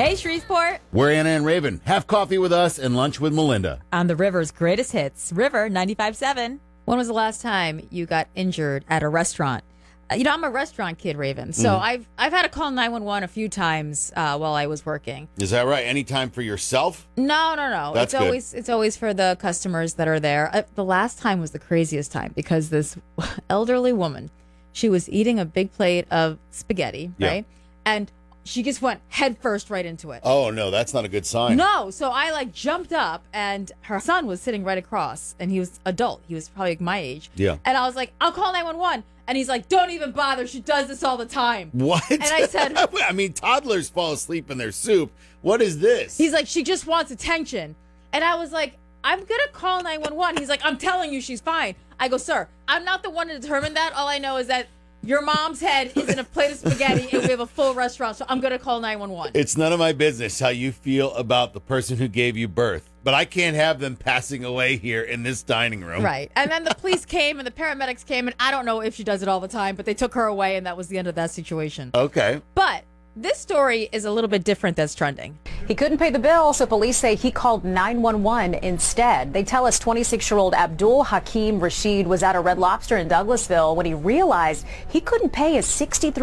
Hey, Shreveport. We're Anna and Raven. Have coffee with us and lunch with Melinda. On the River's greatest hits, River 95.7. When was the last time you got injured at a restaurant? I'm a restaurant kid, Raven, so I've had to call 911 a few times while I was working. Is that right? Any time for yourself? No. That's good. It's always for the customers that are there. The last time was the craziest time because this elderly woman, she was eating a big plate of spaghetti, right? And she just went head first right into it. Oh, no, that's not a good sign. No, so I jumped up and her son was sitting right across and he was adult. He was probably my age. Yeah. And I was like, I'll call 911. And he's like, don't even bother. She does this all the time. What? And I said, I mean, toddlers fall asleep in their soup. What is this? He's like, she just wants attention. And I was like, I'm going to call 911. He's like, I'm telling you, she's fine. I go, sir, I'm not the one to determine that. All I know is that your mom's head is in a plate of spaghetti and we have a full restaurant, so I'm going to call 911. It's none of my business how you feel about the person who gave you birth, but I can't have them passing away here in this dining room. Right. And then the police came and the paramedics came, and I don't know if she does it all the time, but they took her away, and that was the end of that situation. Okay. But this story is a little bit different that's trending. He couldn't pay the bill, so police say he called 911 instead. They tell us 26-year-old Abdul Hakim Rashid was at a Red Lobster in Douglasville when he realized he couldn't pay his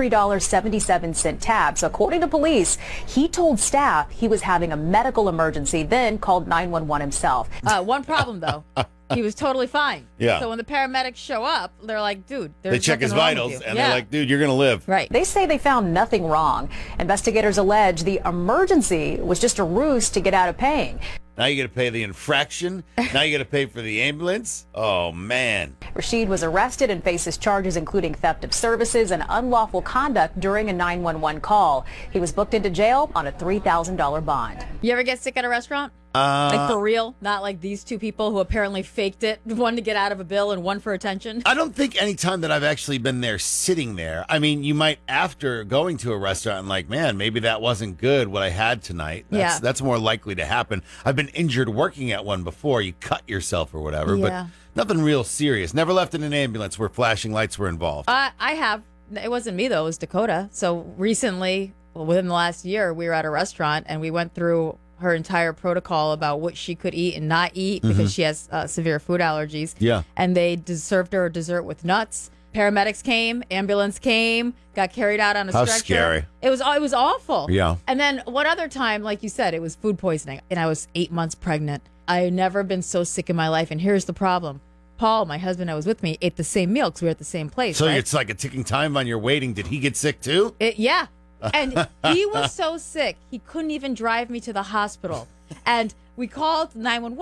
$63.77 tab. So according to police, he told staff he was having a medical emergency, then called 911 himself. One problem, though. He was totally fine. Yeah. So when the paramedics show up, they're like, dude, there's They check his nothing wrong vitals, with you. and they're like, dude, you're going to live. Right. They say they found nothing wrong. Investigators allege the emergency was just a ruse to get out of paying. Now you got to pay the infraction. Now you got to pay for the ambulance. Oh, man. Rashid was arrested and faces charges including theft of services and unlawful conduct during a 911 call. He was booked into jail on a $3,000 bond. You ever get sick at a restaurant? Like for real? Not like these two people who apparently faked it, one to get out of a bill and one for attention? I don't think any time that I've actually been there sitting there. I mean, you might after going to a restaurant and like, man, maybe that wasn't good what I had tonight. That's more likely to happen. I've been injured working at one before. You cut yourself or whatever, but nothing real serious. Never left in an ambulance where flashing lights were involved. I have. It wasn't me, though. It was Dakota. So recently, within the last year, we were at a restaurant and we went through her entire protocol about what she could eat and not eat because she has severe food allergies. Yeah. And they served her a dessert with nuts. Paramedics came, ambulance came, got carried out on a stretcher. How scary. It was awful. Yeah. And then one other time, like you said, it was food poisoning. And I was 8 months pregnant. I had never been so sick in my life. And here's the problem. Paul, my husband that was with me, ate the same meal because we were at the same place. So right? it's like a ticking time on your waiting. Did he get sick too? Yeah. And he was so sick, he couldn't even drive me to the hospital. And we called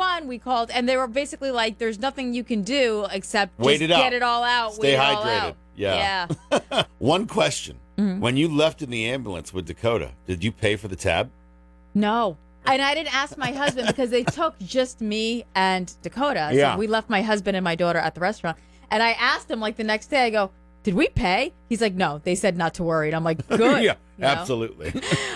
911, and they were basically like, there's nothing you can do except wait just it get it all out. Stay wait it all hydrated. out. Yeah. One question. When you left in the ambulance with Dakota, did you pay for the tab? No. And I didn't ask my husband because they took just me and Dakota. Yeah. So we left my husband and my daughter at the restaurant. And I asked him the next day, I go, did we pay? He's like, no, they said not to worry. And I'm like, good. Yeah, absolutely.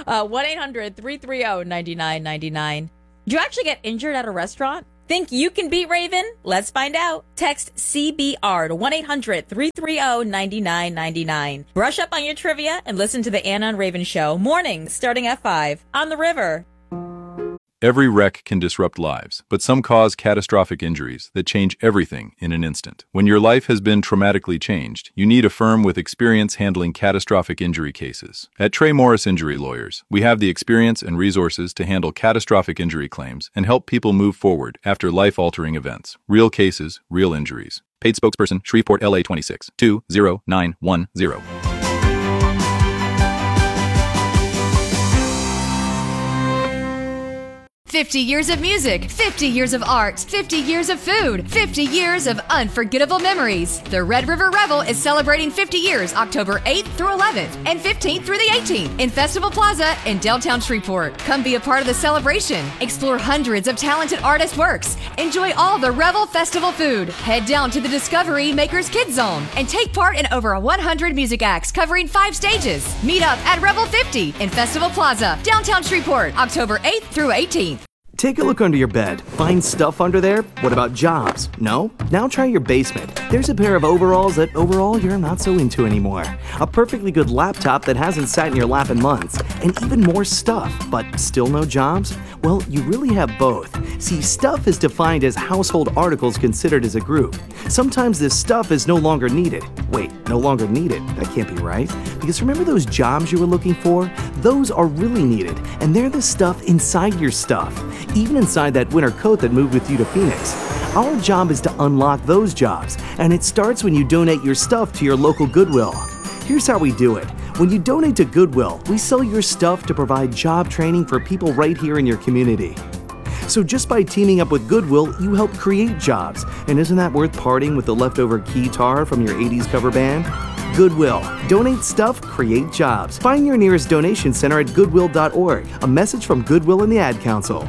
1-800-330-9999. Did you actually get injured at a restaurant? Think you can beat Raven? Let's find out. Text CBR to 1-800-330-9999. Brush up on your trivia and listen to the Anna and Raven Show mornings starting at 5 on the River. Every wreck can disrupt lives, but some cause catastrophic injuries that change everything in an instant. When your life has been traumatically changed, you need a firm with experience handling catastrophic injury cases. At Trey Morris Injury Lawyers, we have the experience and resources to handle catastrophic injury claims and help people move forward after life-altering events. Real cases, real injuries. Paid spokesperson, Shreveport, LA 26 20910. 50 years of music, 50 years of art, 50 years of food, 50 years of unforgettable memories. The Red River Revel is celebrating 50 years October 8th through 11th and 15th through the 18th in Festival Plaza in downtown Shreveport. Come be a part of the celebration. Explore hundreds of talented artist works. Enjoy all the Revel Festival food. Head down to the Discovery Makers Kids Zone and take part in over 100 music acts covering 5 stages. Meet up at Revel 50 in Festival Plaza, downtown Shreveport, October 8th through 18th. Take a look under your bed. Find stuff under there? What about jobs? No? Now try your basement. There's a pair of overalls that overall you're not so into anymore. A perfectly good laptop that hasn't sat in your lap in months. And even more stuff, but still no jobs? Well, you really have both. See, stuff is defined as household articles considered as a group. Sometimes this stuff is no longer needed. Wait, no longer needed? That can't be right. Because remember those jobs you were looking for? Those are really needed, and they're the stuff inside your stuff. Even inside that winter coat that moved with you to Phoenix. Our job is to unlock those jobs, and it starts when you donate your stuff to your local Goodwill. Here's how we do it. When you donate to Goodwill, we sell your stuff to provide job training for people right here in your community. So just by teaming up with Goodwill, you help create jobs. And isn't that worth parting with the leftover guitar from your 80s cover band? Goodwill. Donate stuff, create jobs. Find your nearest donation center at goodwill.org. A message from Goodwill and the Ad Council.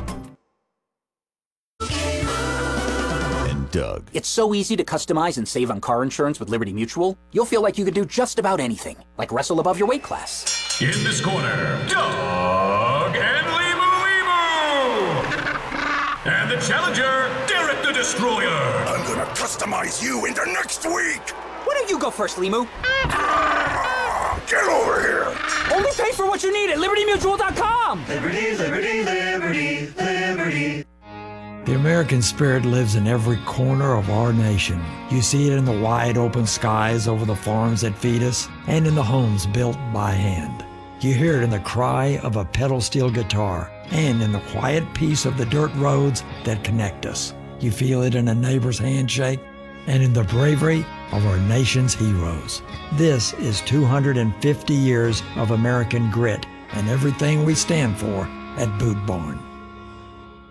Doug. It's so easy to customize and save on car insurance with Liberty Mutual. You'll feel like you could do just about anything, like wrestle above your weight class. In this corner, Doug and Limu. And the challenger, Derek the Destroyer. I'm gonna customize you into next week. Why don't you go first, Limu? Get over here. Only pay for what you need at LibertyMutual.com. Liberty, liberty, liberty, liberty. The American spirit lives in every corner of our nation. You see it in the wide open skies over the farms that feed us and in the homes built by hand. You hear it in the cry of a pedal steel guitar and in the quiet peace of the dirt roads that connect us. You feel it in a neighbor's handshake and in the bravery of our nation's heroes. This is 250 years of American grit and everything we stand for at Boot Barn.